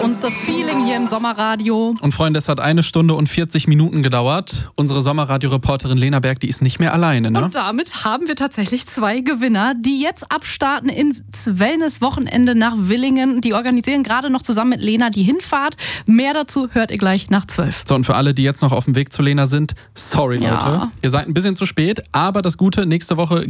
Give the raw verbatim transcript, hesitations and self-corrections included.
und The Feeling hier im Sommerradio. Und Freunde, es hat eine Stunde und vierzig Minuten gedauert. Unsere Sommerradio-Reporterin Lena Berg, die ist nicht mehr alleine, ne? Und damit haben wir tatsächlich zwei Gewinner, die jetzt abstarten ins Wellness-Wochenende nach Willingen. Die organisieren gerade noch zusammen mit Lena die Hinfahrt. Mehr dazu hört ihr gleich nach zwölf. So, und für alle, die jetzt noch auf dem Weg zu Lena sind, sorry, Leute. Ja. Ihr seid ein bisschen zu spät, aber das Gute, nächste Woche